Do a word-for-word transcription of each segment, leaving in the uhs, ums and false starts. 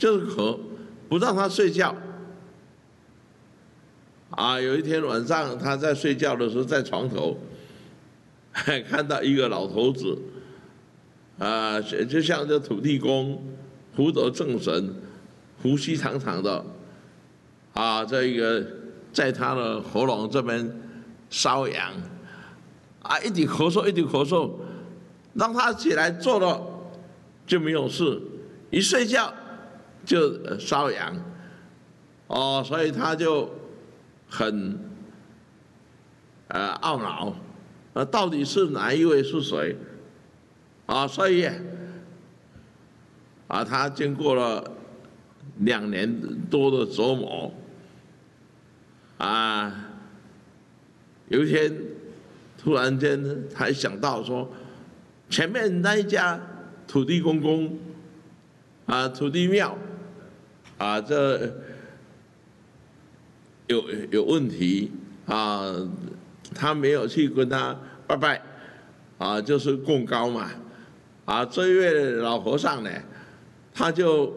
就是咳，不让他睡觉。啊，有一天晚上他在睡觉的时候，在床头，看到一个老头子，啊，就像这土地公福德正神，胡须长长的，啊，这一个在他的喉咙这边瘙痒，啊，一直咳嗽，一直咳嗽，让他起来坐了就没有事，一睡觉就瘙痒，哦，所以他就很呃懊恼，呃，到底是哪一位是谁？啊，所以啊，他经过了两年多的折磨，啊，有一天突然间才想到说，前面那一家土地公公啊，土地庙啊，这有有问题啊，他没有去跟他拜拜啊，就是供高嘛。啊，这一位老和尚呢，他就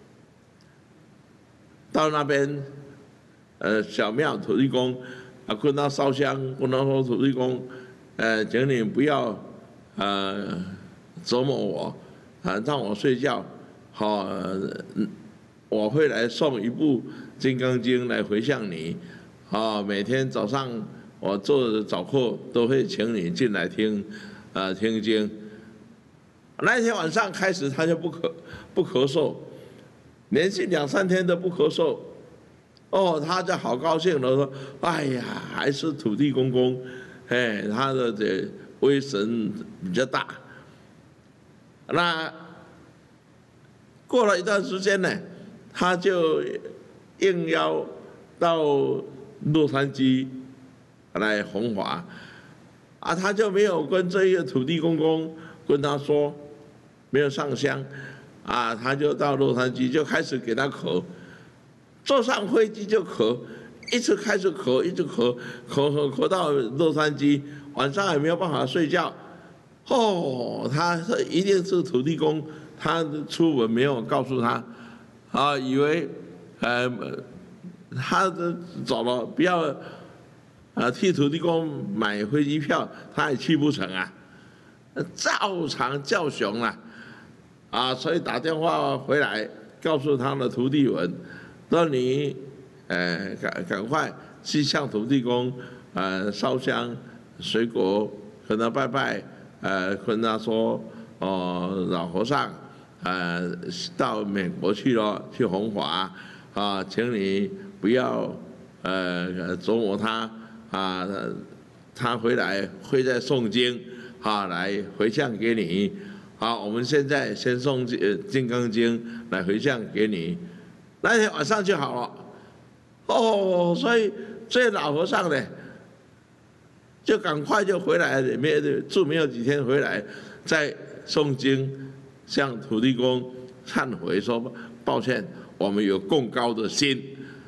到那边，呃，小庙土地公啊，跟他烧香，跟他说土地公，呃，请你不要呃折磨我，啊，让我睡觉，好、呃，我会来送一部《金刚经》来回向你，啊，每天早上我做早课都会请你进来听，呃，听经。那一天晚上开始，他就不咳不咳嗽，连续两三天都不咳嗽。哦，他就好高兴了，说：“哎呀，还是土地公公，哎，他的这威神比较大。”那过了一段时间呢，他就应邀到洛杉矶来弘法，啊，他就没有跟这个土地公公跟他说。没有上香，啊，他就到洛杉矶就开始给他咳，坐上飞机就咳，一直开始咳，一直咳，咳咳咳到洛杉矶，晚上也没有办法睡觉。哦，他说一定是土地公，他出门没有告诉他，啊，以为呃他走了，不要啊替土地公买飞机票，他也去不成啊，照常叫熊啊。啊，所以打电话回来告诉他的徒弟们，说你，呃，赶赶快去向土地公，呃，烧香、水果，跟他拜拜，呃，跟他说，哦，老和尚，呃，到美国去了，去弘法，啊，请你不要，呃，折磨他，啊，他回来会再诵经，啊，来回向给你。好，我们现在先诵《金刚经》来回向给你，那天晚上就好了。哦，所以这老和尚呢，就赶快就回来，没有住没有几天回来，再诵经向土地公忏悔说抱歉，我们有更高的心。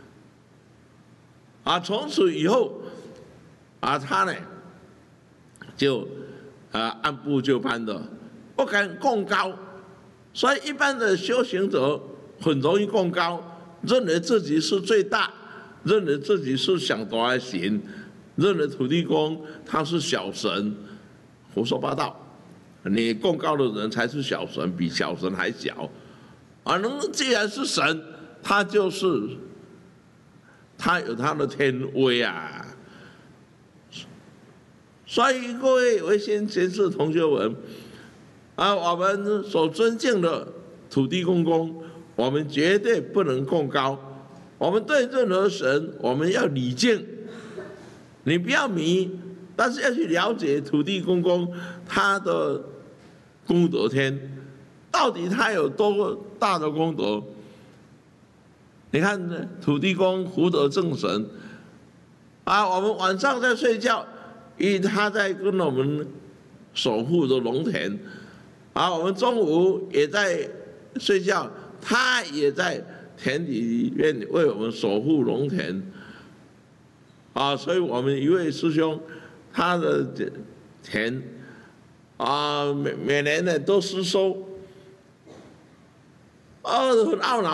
啊，从此以后，啊，他呢就啊按部就班的。不敢共高，所以一般的修行者很容易共高，认为自己是最大，认为自己是想多还行，认为土地公他是小神，胡说八道。你共高的人才是小神，比小神还小。而能既然是神，他就是他有他的天威啊。所以各位维新贤士同学们。啊，我们所尊敬的土地公公，我们绝对不能共高。我们对任何神，我们要礼敬。你不要迷，但是要去了解土地公公他的功德天，到底他有多大的功德？你看土地公福德正神，啊，我们晚上在睡觉，因为他在跟我们守护着农田。啊，我们中午也在睡觉，他也在田里面为我们守护农田。啊，所以我们一位师兄，他的田啊，每每年呢都失收，啊，很懊恼。